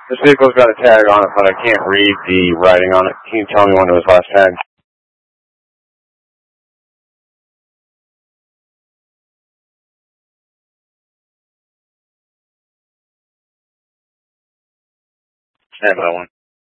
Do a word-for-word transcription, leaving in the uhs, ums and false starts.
This vehicle's got a tag on it, but I can't read the writing on it. Can you tell me when it was last tagged? Stand by one.